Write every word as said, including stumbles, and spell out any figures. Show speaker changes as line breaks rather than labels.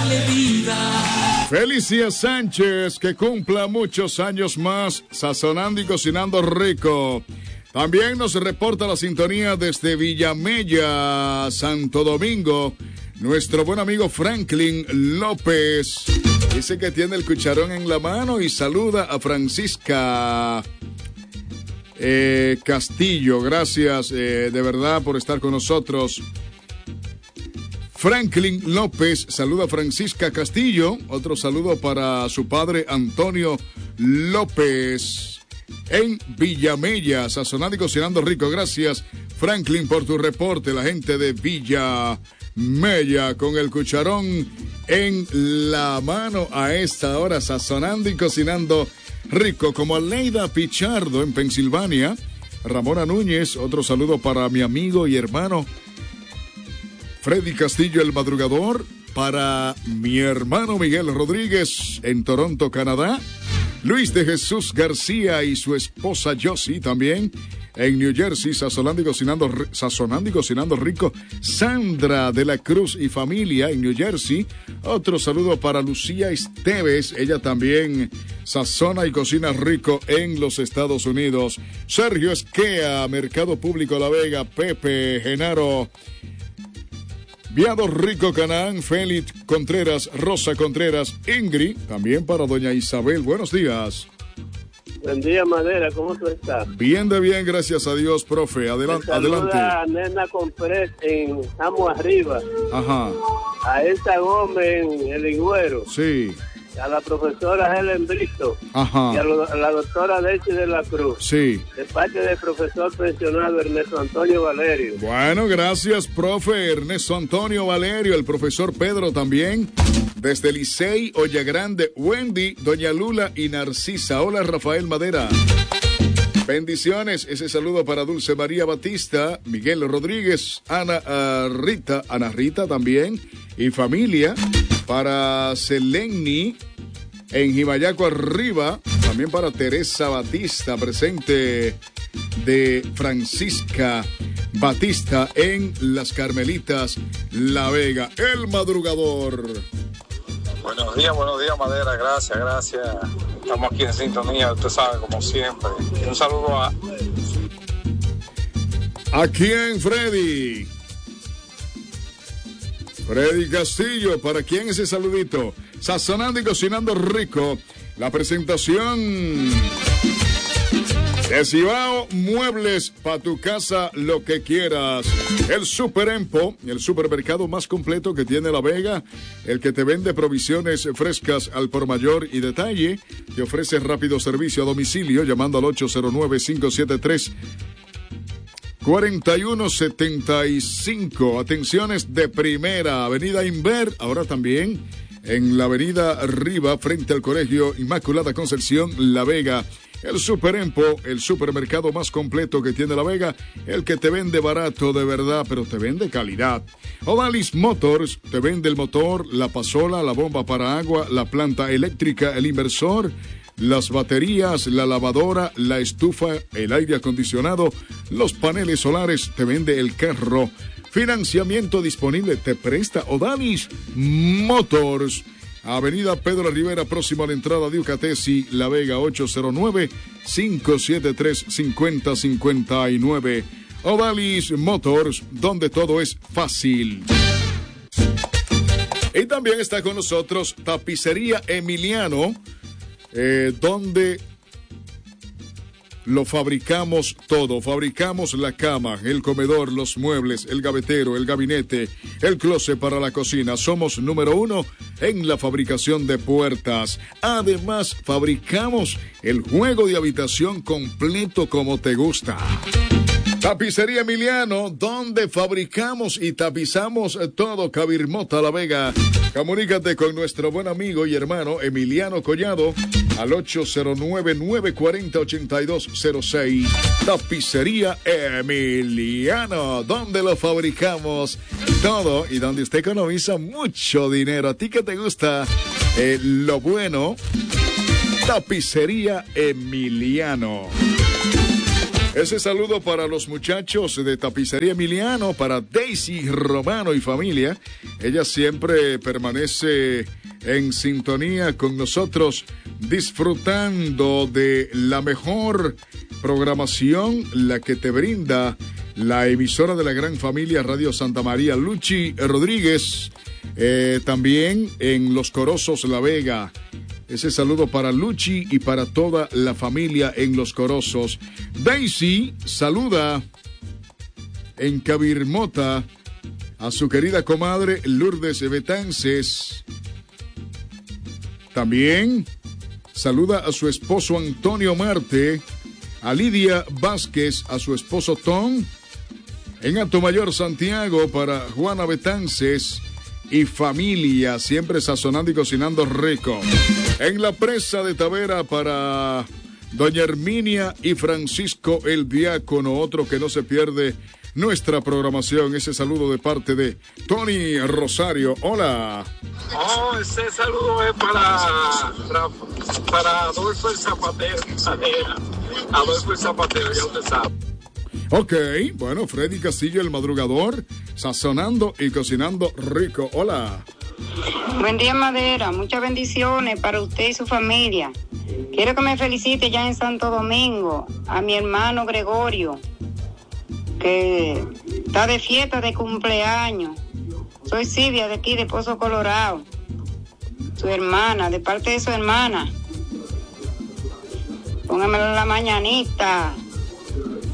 dale vida.
Felicia Sánchez, que cumpla muchos años más, sazonando y cocinando rico. También nos reporta la sintonía desde Villamella, Santo Domingo, nuestro buen amigo Franklin López. Dice que tiene el cucharón en la mano y saluda a Francisca eh, Castillo. Gracias eh, de verdad por estar con nosotros. Franklin López saluda a Francisca Castillo. Otro saludo para su padre Antonio López en Villamella, sazonando y cocinando rico. Gracias, Franklin, por tu reporte. La gente de Villamella con el cucharón en la mano a esta hora, sazonando y cocinando rico. Como Aleida Pichardo en Pensilvania. Ramona Núñez, otro saludo para mi amigo y hermano Freddy Castillo, el madrugador. Para mi hermano Miguel Rodríguez en Toronto, Canadá. Luis de Jesús García y su esposa Josie también en New Jersey, sazonando y cocinando, sazonando y cocinando rico. Sandra de la Cruz y familia en New Jersey. Otro saludo para Lucía Esteves, ella también sazona y cocina rico en los Estados Unidos. Sergio Esquea, Mercado Público La Vega. Pepe Genaro, Viado Rico, Canaán. Félix Contreras, Rosa Contreras, Ingrid, también para doña Isabel. Buenos días.
Buen día, Madera, ¿cómo tú estás?
Bien de bien, gracias a Dios, profe. Adelante. adelante.
A Nena Comprés en Amo Arriba.
Ajá.
A Elsa Gómez en El Higüero.
Sí.
A la profesora Helen Brito.
Ajá.
Y a, lo, a la doctora Delcy de la Cruz.
Sí.
De parte del profesor pensionado Ernesto Antonio Valerio.
Bueno, gracias, profe Ernesto Antonio Valerio, el profesor Pedro también. Desde Licey, Olla Grande, Wendy, Doña Lula y Narcisa. Hola, Rafael Madera. Bendiciones, ese saludo para Dulce María Batista, Miguel Rodríguez, Ana uh, Rita, Ana Rita también, y familia. Para Seleni en Jimayaco Arriba, también para Teresa Batista, presente de Francisca Batista en Las Carmelitas, La Vega. El madrugador.
Buenos días, buenos días, Madera, gracias, gracias. Estamos aquí en sintonía, usted sabe, como siempre. Y un saludo a...
¿A quién, Freddy? Freddy Castillo, ¿para quién ese saludito? Sazonando y cocinando rico. La presentación de Cibao Muebles, para tu casa, lo que quieras. El Super Empo, el supermercado más completo que tiene La Vega, el que te vende provisiones frescas al por mayor y detalle, te ofrece rápido servicio a domicilio llamando al ocho cero nueve, cinco siete tres, cuarenta y uno setenta y cinco. Atenciones de primera, Avenida Inver, ahora también en la Avenida Arriba, frente al Colegio Inmaculada Concepción, La Vega. El Super Empo, el supermercado más completo que tiene La Vega, el que te vende barato de verdad, pero te vende calidad. Odalis Motors te vende el motor, la pasola, la bomba para agua, la planta eléctrica, el inversor, las baterías, la lavadora, la estufa, el aire acondicionado, los paneles solares, te vende el carro. Financiamiento disponible, te presta Odalis Motors. Avenida Pedro Rivera, próximo a la entrada de Ucatesi, La Vega, ocho cero nueve, cinco siete tres, cinco cero cinco nueve. Odalis Motors, donde todo es fácil. Y también está con nosotros Tapicería Emiliano, eh, donde lo fabricamos todo. Fabricamos la cama, el comedor, los muebles, el gavetero, el gabinete, el closet para la cocina. Somos número uno en la fabricación de puertas. Además, fabricamos el juego de habitación completo como te gusta. Tapicería Emiliano, donde fabricamos y tapizamos todo. Cabirmota, La Vega. Comunícate con nuestro buen amigo y hermano Emiliano Collado al ocho cero nueve, nueve cuatro cero, ocho dos cero seis. Tapicería Emiliano, donde lo fabricamos todo y donde usted economiza mucho dinero. ¿A ti que te gusta eh, lo bueno? Tapicería Emiliano. Ese saludo para los muchachos de Tapicería Emiliano, para Daisy Romano y familia. Ella siempre permanece en sintonía con nosotros, disfrutando de la mejor programación, la que te brinda la emisora de la gran familia Radio Santa María. Luchi Rodríguez, eh, también en Los Corozos, La Vega. Ese saludo para Luchi y para toda la familia en Los Corozos. Daisy saluda en Cabirmota a su querida comadre Lourdes Betances. También saluda a su esposo Antonio Marte, a Lidia Vázquez, a su esposo Tom, en Atomayor, Santiago, para Juana Betances y familia, siempre sazonando y cocinando rico. En la Presa de Tavera para doña Herminia y Francisco el Diácono, otro que no se pierde nuestra programación. Ese saludo de parte de Tony Rosario. Hola.
Oh, ese saludo es para, para Adolfo el Zapatero. Adolfo el Zapatero, ya usted sabe.
Ok, bueno, Freddy Castillo, el madrugador, sazonando y cocinando rico. Hola.
Buen día, Madera. Muchas bendiciones para usted y su familia. Quiero que me felicite ya en Santo Domingo a mi hermano Gregorio, que está de fiesta de cumpleaños. Soy Silvia, de aquí, de Pozo Colorado. Su hermana, de parte de su hermana. Póngamelo en la mañanita.